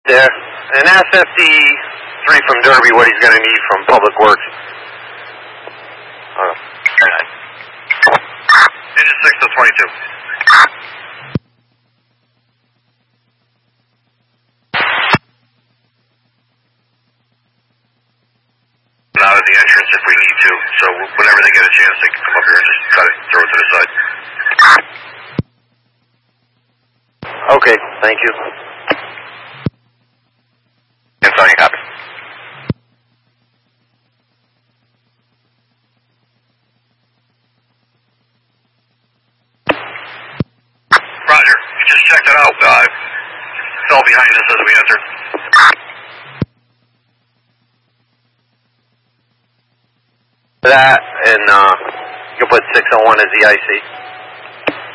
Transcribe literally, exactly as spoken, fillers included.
There. And ask F D three from Derby what he's going to need from Public Works. Uh, Engine six to twenty-two. Out of the entrance if we need to, so whenever they get a chance, they can come up here and just cut it, throw it to the side. Okay, thank you. And so you copy. Roger, you just checked it out. Uh, fell behind us as we entered. That, and uh, you'll put six oh one as the I C.